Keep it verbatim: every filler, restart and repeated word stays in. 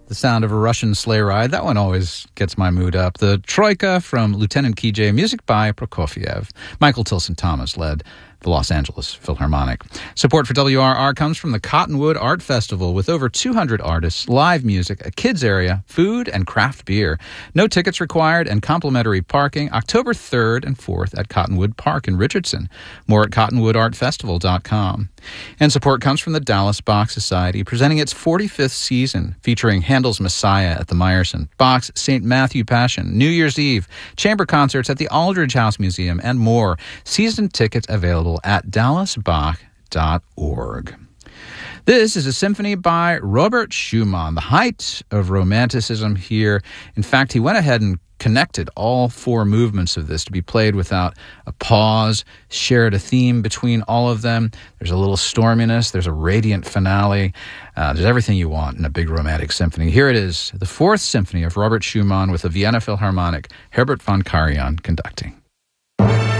the sound of a Russian sleigh ride. That one always gets my mood up. The Troika from Lieutenant Kijé, music by Prokofiev. Michael Tilson Thomas led the Los Angeles Philharmonic. Support for W R R comes from the Cottonwood Art Festival with over two hundred artists, live music, a kids area, food, and craft beer. No tickets required and complimentary parking October third and fourth at Cottonwood Park in Richardson. More at cottonwood art festival dot com. And support comes from the Dallas Bach Society, presenting its forty-fifth season, featuring Handel's Messiah at the Meyerson, Bach's Saint Matthew Passion, New Year's Eve, chamber concerts at the Aldridge House Museum, and more. Season tickets available at dallas bach dot org. This is a symphony by Robert Schumann, the height of romanticism here. In fact, he went ahead and connected all four movements of this to be played without a pause, shared a theme between all of them. There's a little storminess, there's a radiant finale, uh, there's everything you want in a big romantic symphony. Here it is, the fourth symphony of Robert Schumann with the Vienna Philharmonic, Herbert von Karajan conducting.